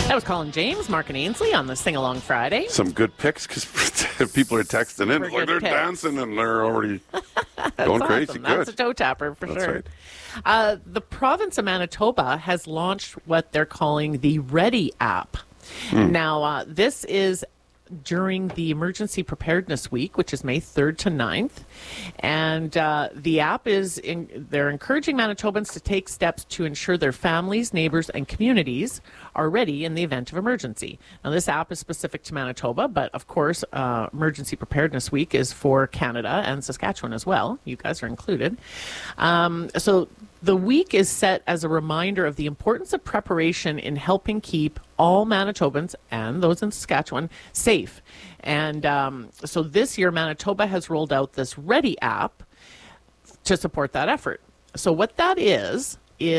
That was Colin James, Mark and Ainsley on the Sing Along Friday. Some good picks because people are texting in. Like they're dancing and they're already going crazy. Awesome. Good. That's a toe tapper for That's sure. right. The province of Manitoba has launched what they're calling the Ready app. Now, this is during the Emergency Preparedness Week, which is May 3rd to 9th. And the app they're encouraging Manitobans to take steps to ensure their families, neighbors, and communities are ready in the event of emergency. Now, this app is specific to Manitoba, but of course, Emergency Preparedness Week is for Canada and Saskatchewan as well. You guys are included. So the week is set as a reminder of the importance of preparation in helping keep all Manitobans and those in Saskatchewan safe. And so this year, Manitoba has rolled out this Ready app to support that effort. So what that is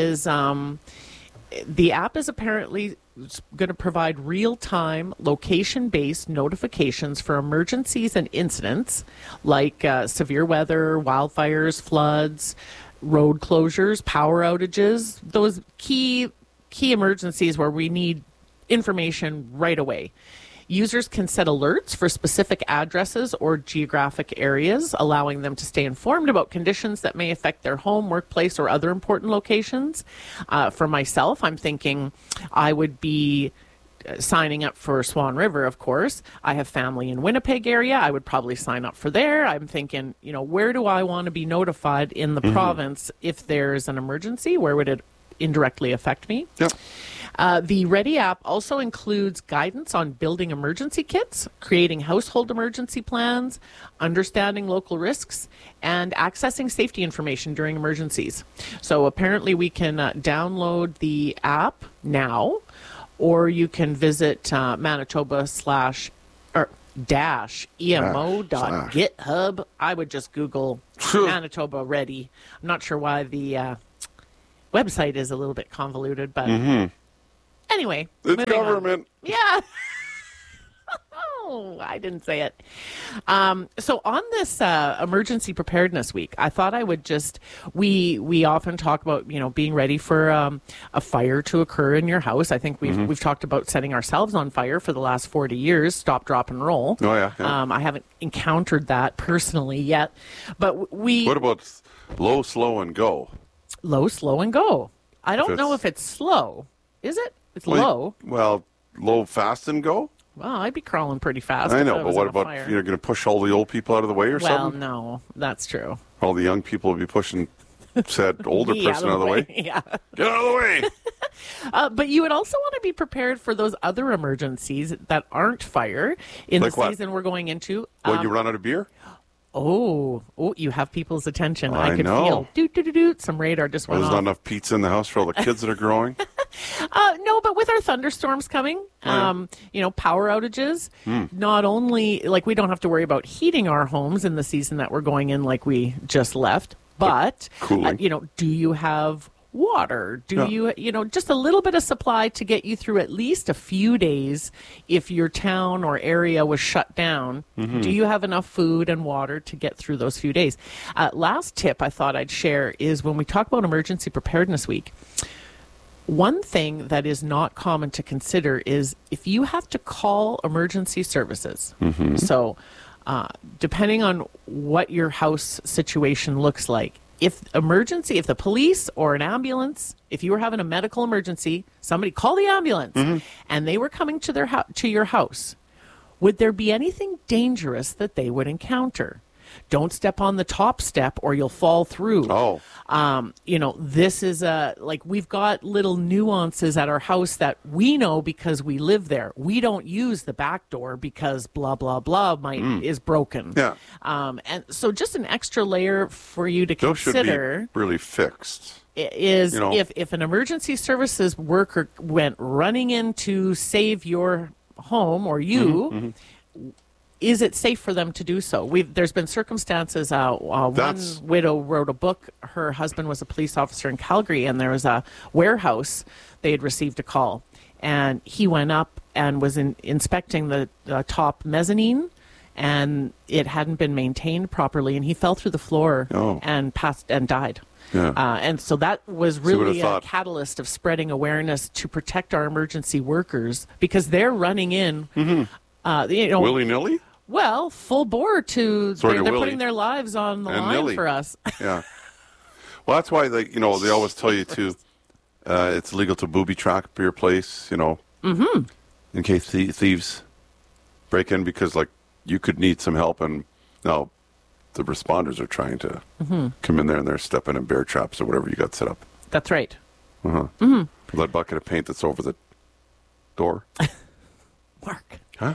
the app is apparently going to provide real-time, location-based notifications for emergencies and incidents like severe weather, wildfires, floods, road closures, power outages, those key emergencies where we need information right away. Users can set alerts for specific addresses or geographic areas, allowing them to stay informed about conditions that may affect their home, workplace, or other important locations. For myself, I'm thinking I would be signing up for Swan River, of course. I have family in Winnipeg area. I would probably sign up for there. I'm thinking, where do I want to be notified in the province if there's an emergency? Where would it indirectly affect me? Yep. The Ready app also includes guidance on building emergency kits, creating household emergency plans, understanding local risks, and accessing safety information during emergencies. So apparently we can download the app now, or you can visit Manitoba/emo.github. I would just Google Manitoba Ready. I'm not sure why the website is a little bit convoluted, but anyway. It's government. Yeah. Oh, I didn't say it. So on this Emergency Preparedness Week, I thought I would we often talk about, being ready for a fire to occur in your house. I think we've talked about setting ourselves on fire for the last 40 years, stop, drop, and roll. Oh, yeah. I haven't encountered that personally yet. But What about low, slow, and go? Low, slow, and go. I don't know if it's slow. Is it? It's low. Low, fast, and go? Well, I'd be crawling pretty fast. I know, but what about you're going to push all the old people out of the way or something? Well, no, that's true. All the young people will be pushing said older person out of the way. Yeah. Get out of the way. But you would also want to be prepared for those other emergencies that aren't fire in Like the what? season we're going into. When you run out of beer? Oh, you have people's attention. I could know. feel some radar just went There's off. not enough pizza in the house for all the kids that are growing. No, but with our thunderstorms coming, power outages, not only, we don't have to worry about heating our homes in the season that we're going in like we just left, but, cooling. Do you have water? Do you just a little bit of supply to get you through at least a few days if your town or area was shut down? Do you have enough food and water to get through those few days? Last tip I thought I'd share is when we talk about Emergency Preparedness Week, one thing that is not common to consider is if you have to call emergency services. So depending on what your house situation looks like, if the police or an ambulance, if you were having a medical emergency, somebody call the ambulance and they were coming to to your house, would there be anything dangerous that they would encounter? Don't step on the top step or you'll fall through. Oh. This is we've got little nuances at our house that we know because we live there. We don't use the back door because blah, blah, blah is broken. Yeah. And so just an extra layer for you to Those consider should be really fixed. is if an emergency services worker went running in to save your home or you, is it safe for them to do so? There's been circumstances. One widow wrote a book. Her husband was a police officer in Calgary, and there was a warehouse. They had received a call, and he went up and was inspecting the top mezzanine, and it hadn't been maintained properly, and he fell through the floor and passed and died. Yeah. And so that was who would've really a thought? catalyst of spreading awareness to protect our emergency workers because they're running in, Willy-nilly? well, full bore to, Sort of they're willy. putting their lives on the And line nilly. for us. Yeah. Well, that's why they always tell you to, it's legal to booby trap your place, in case thieves break in, because like you could need some help, and now the responders are trying to come in there and they're stepping in bear traps or whatever you got set up. That's right. That bucket of paint that's over the door. Mark. Huh?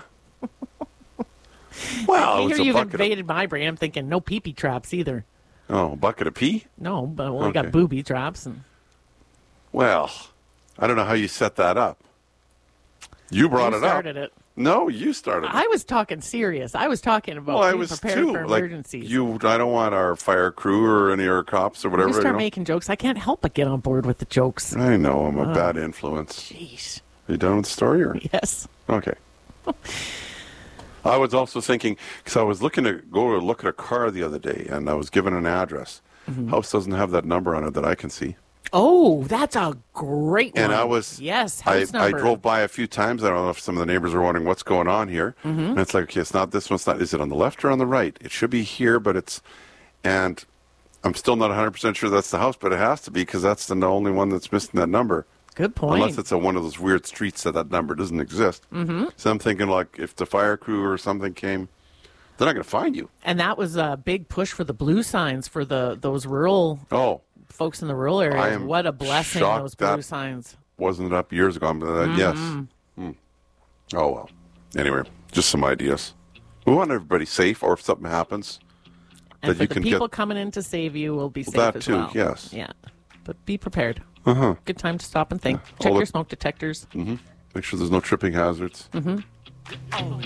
Well, I it's hear a you've bucket invaded my brain. I'm thinking no pee-pee traps either. Oh, bucket of pee? No, but we Okay. got booby traps. And Well, I don't know how you set that up. You brought you it up. started it. No, you started it. I was talking serious. I was talking about Well, I being was prepared too. for Like emergencies. I don't want our fire crew or any of our cops or whatever. You start making jokes. I can't help but get on board with the jokes. I know I'm a bad influence. Jeez. Are you done with the story? Or? Yes. Okay. I was also thinking, because I was looking to go to look at a car the other day, and I was given an address. House doesn't have that number on it that I can see. Oh, that's a great one. And I was, yes, I house number. drove by a few times. I don't know if some of the neighbors were wondering what's going on here. And it's like, okay, it's not this one. It's not. Is it on the left or on the right? It should be here, but it's, and I'm still not 100% sure that's the house, but it has to be because that's the only one that's missing that number. Good point. Unless it's one of those weird streets that number doesn't exist. So I'm thinking, like, if the fire crew or something came, they're not going to find you. And that was a big push for the blue signs for those rural Oh, folks in the rural areas. I am What a blessing, shocked those blue that- signs. wasn't it up years ago? Yes. Oh, well. Anyway, just some ideas. We want everybody safe, or if something happens, And that for you the can people get. coming in to save you will be safe that as too, well. yes. Yeah. But be prepared. Good time to stop and think. Yeah. Check All your the- smoke detectors. Make sure there's no tripping hazards.